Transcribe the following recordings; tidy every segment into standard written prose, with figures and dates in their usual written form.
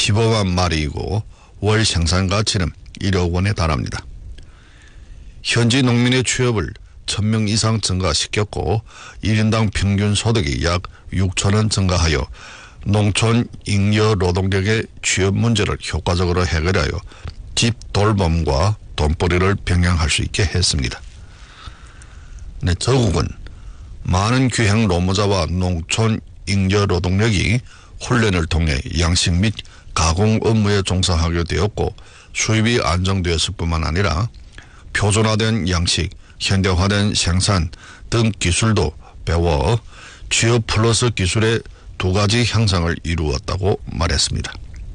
15만 마리이고 월 생산 가치는 1억 원에 달합니다. 현지 농민의 취업을 1000명 이상 증가시켰고 1인당 평균 소득이 약 6천 원 증가하여 농촌 잉여 노동력의 취업 문제를 효과적으로 해결하여 집 돌봄과 돈벌이를 병행할 수 있게 했습니다. 네, 저국은 많은 귀향 노무자와 농촌 잉여 노동력이 훈련을 통해 양식 및 가공 업무에 종사하게 되었고 수입이 안정되었을 뿐만 아니라 표준화된 양식, 현대화된 생산 등 기술도 배워 취업 플러스 기술의 두 가지 향상을 이루었다고 말했습니다.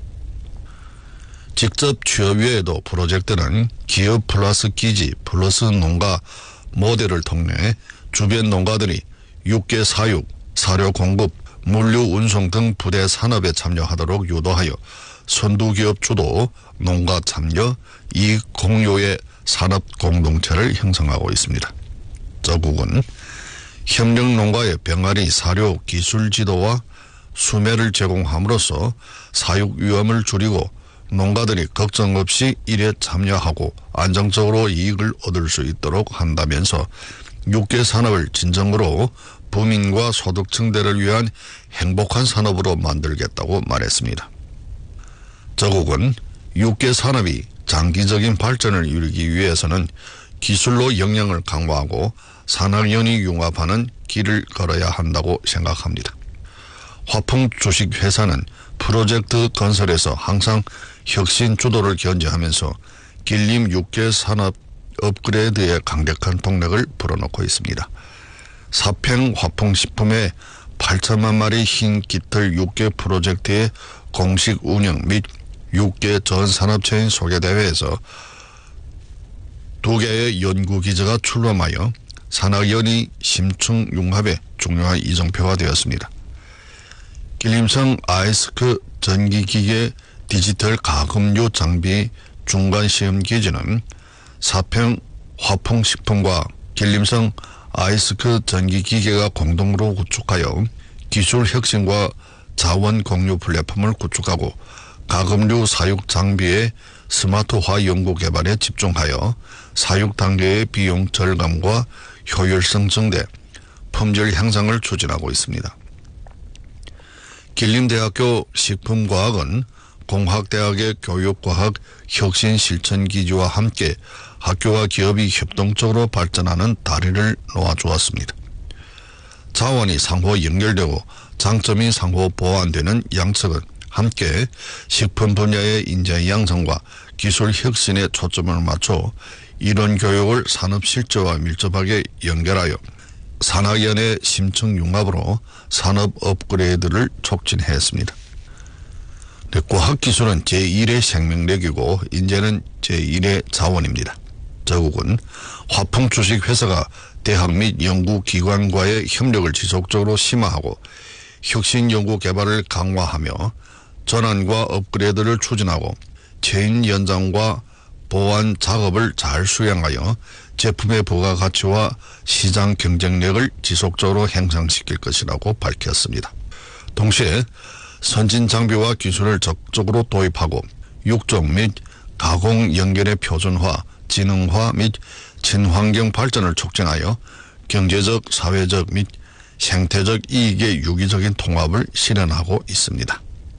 직접 취업 외에도 프로젝트는 기업 플러스 기지 플러스 농가 모델을 통해 주변 농가들이 육계 사육, 사료 공급, 물류 운송 등 부대 산업에 참여하도록 유도하여 선두기업 주도 농가 참여, 이익 공유의 산업 공동체를 형성하고 있습니다. 저국은 협력 농가의 병아리 사료 기술 지도와 수매를 제공함으로써 사육 위험을 줄이고 농가들이 걱정 없이 일에 참여하고 안정적으로 이익을 얻을 수 있도록 한다면서 육계 산업을 진정으로 부민과 소득 증대를 위한 행복한 산업으로 만들겠다고 말했습니다. 저국은 육계 산업이 장기적인 발전을 이루기 위해서는 기술로 역량을 강화하고 산학연이 융합하는 길을 걸어야 한다고 생각합니다. 화풍 주식회사는 프로젝트 건설에서 항상 혁신 주도를 견지하면서 길림 육계 산업 업그레이드에 강력한 동력을 불어넣고 있습니다. 사평 화풍식품의 8천만 마리 흰 깃털 육계 프로젝트의 공식 운영 및 육계 전 산업체인 소개대회에서 2개의 연구기지가 출범하여 산학연이 심층 융합에 중요한 이정표가 되었습니다. 길림성 아이스크 전기기계 디지털 가금류 장비 중간시험기지는 사평 화풍식품과 길림성 아이스크 전기기계가 공동으로 구축하여 기술 혁신과 자원 공유 플랫폼을 구축하고 가금류 사육 장비의 스마트화 연구 개발에 집중하여 사육 단계의 비용 절감과 효율성 증대, 품질 향상을 추진하고 있습니다. 길림대학교 식품과학은 공학대학의 교육과학 혁신실천기지와 함께 학교와 기업이 협동적으로 발전하는 다리를 놓아주었습니다. 자원이 상호 연결되고 장점이 상호 보완되는 양측은 함께 식품 분야의 인재 양성과 기술 혁신에 초점을 맞춰 이론 교육을 산업 실제와 밀접하게 연결하여 산학연의 심층 융합으로 산업 업그레이드를 촉진했습니다. 과학기술은 제1의 생명력이고 인재는 제1의 자원입니다. 저국은 화풍 주식회사가 대학 및 연구기관과의 협력을 지속적으로 심화하고 혁신 연구 개발을 강화하며 전환과 업그레이드를 추진하고 체인 연장과 보완 작업을 잘 수행하여 제품의 부가가치와 시장 경쟁력을 지속적으로 향상시킬 것이라고 밝혔습니다. 동시에 선진 장비와 기술을 적극적으로 도입하고 육종 및 가공 연결의 표준화, 지능화 및 친환경 발전을 촉진하여 경제적, 사회적 및 생태적 이익의 유기적인 통합을 실현하고 있습니다.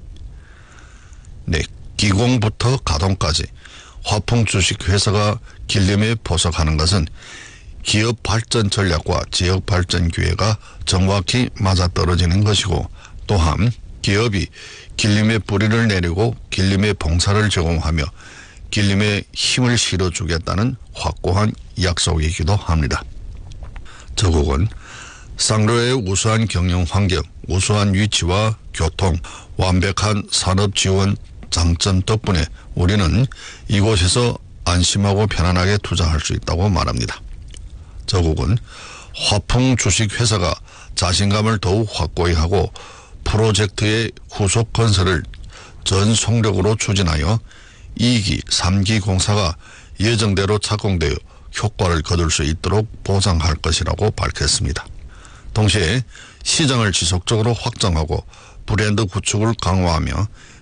네, 기공부터 가동까지 화풍 주식회사가 길림에 포석하는 것은 기업 발전 전략과 지역 발전 기회가 정확히 맞아떨어지는 것이고 또한 기업이 길림에 뿌리를 내리고 길림에 봉사를 제공하며 길림에 힘을 실어주겠다는 확고한 약속이기도 합니다. 저국은 쌍로의 우수한 경영 환경, 우수한 위치와 교통, 완벽한 산업 지원 장점 덕분에 우리는 이곳에서 안심하고 편안하게 투자할 수 있다고 말합니다. 저국은 화풍 주식회사가 자신감을 더욱 확고히 하고 프로젝트의 후속 건설을 전 속력으로 추진하여 2기, 3기 공사가 예정대로 착공되어 효과를 거둘 수 있도록 보장할 것이라고 밝혔습니다. 동시에 시장을 지속적으로 확장하고 브랜드 구축을 강화하며